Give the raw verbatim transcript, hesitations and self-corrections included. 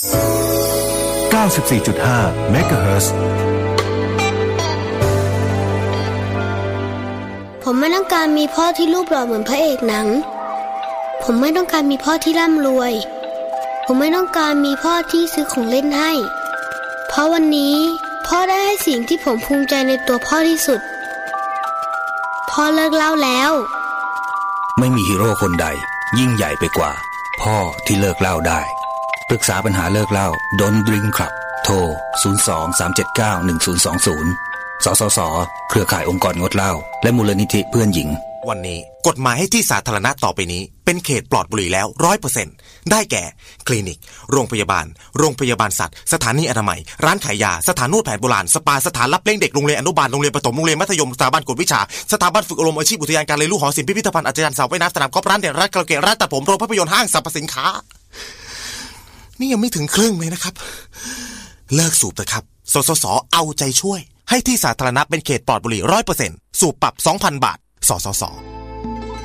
เก้าสิบสี่จุดห้า เมกะเฮิรตซ์ผมไม่ต้องการมีพ่อที่รูปหล่อเหมือนพระเอกหนังผมไม่ต้องการมีพ่อที่ร่ำรวยผมไม่ต้องการมีพ่อที่ซื้อของเล่นให้เพราะวันนี้พ่อได้ให้สิ่งที่ผมภูมิใจในตัวพ่อที่สุดพ่อเลิกเล่าแล้วไม่มีฮีโร่คนใดยิ่งใหญ่ไปกว่าพ่อที่เลิกเล่าได้ปรึกษาปัญหาเลิกเล่า Don't Drink Club โทร ศูนย์ สอง สาม เจ็ด เก้า หนึ่ง ศูนย์ สอง ศูนย์ สสส.เครือข่ายองค์กรงดเหล้าและมูลนิธิเพื่อนหญิงวันนี้กฎหมายให้ที่สาธารณะต่อไปนี้เป็นเขตปลอดบุหรี่แล้ว ร้อยเปอร์เซ็นต์ ได้แก่คลินิกโรงพยาบาลโรงพยาบาลสัตว์สถานีอนามัยร้านขายยาสถานนวดแผนโบราณสปาสถานรับเลี้ยงเด็กโรงเรียนอนุบาลโรงเรียนประถมโรงเรียนมัธยมสถาบันกวดวิชาสถาบันฝึกอบรมอาชีพอุทยานการเรียนรู้หอศิลป์พิพิธภัณฑ์อาจารย์สาวว่ายน้ำสนามกอล์ฟร้านเด็ดร้านคาราโอเกะร้านตัดผมโรงภาพยนตร์ห้างสรรพสินค้านี่ยังไม่ถึงครึ่งเลยนะครับเลิกสูบเถอะครับสสส.เอาใจช่วยให้ที่สาธารณะเป็นเขตปลอดบุหรี่ ร้อยเปอร์เซ็นต์ สูบปรับ สองพัน บาทสสส